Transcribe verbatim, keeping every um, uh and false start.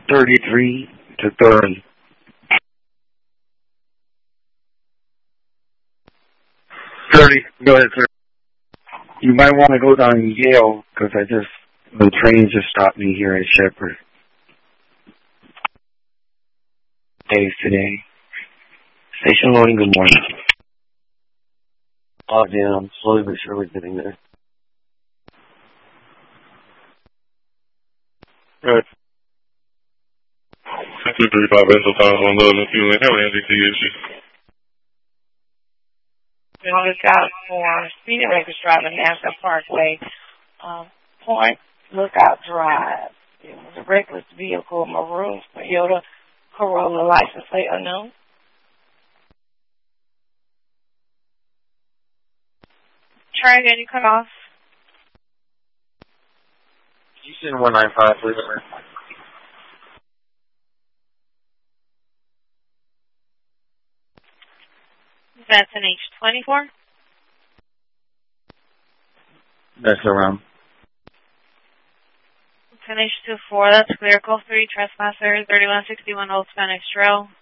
thirty-three to thirty. thirty. Go ahead, sir. You might want to go down Yale, because I just, the train just stopped me here at Shepherd. Days today. Station loading, good morning. Oh, yeah, I'm slowly but surely getting there. Right. two three five Vessel Time on Loveland Fueling. How may I do you? You know, look out for speeding records driving National Parkway. Um, Point Lookout Drive. It was a reckless vehicle, maroon Toyota Corolla, license plate unknown. Try again, you cut off. You send one nine five, please. That's an H twenty-four. That's around. It's an H twenty-four. That's clear. Call three, trespasser, thirty-one sixty-one Old Spanish Trail.